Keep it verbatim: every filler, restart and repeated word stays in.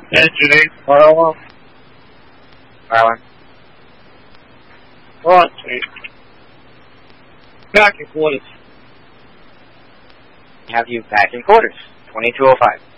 Engine eight, Marlon. Marlon. Launch eight. Back in quarters. Have you back in quarters. twenty-two oh five.